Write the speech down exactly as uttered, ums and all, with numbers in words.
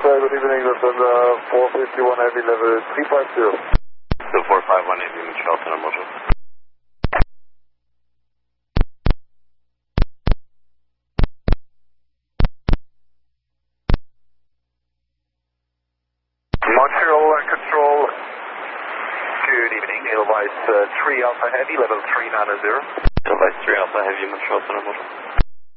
Uh, good evening, this is uh, four fifty-one Heavy, level three five zero. two four five one Heavy, Montreal Center Module. Montreal uh, Control, good evening, Edelweiss uh, three Alpha Heavy, level three nine zero. Edelweiss three Alpha Heavy, Montreal Center Module.